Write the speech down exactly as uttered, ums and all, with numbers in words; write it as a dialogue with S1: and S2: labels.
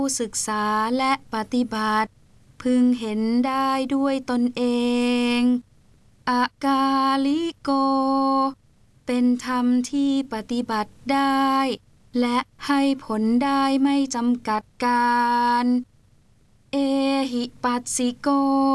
S1: ผู้ศึกษาและปฏิบัติพึงเห็นได้ด้วยตนเองอากาลิโกเป็นธรรมที่ปฏิบัติได้และให้ผลได้ไม่จำกัดการเอหิปัสสิโก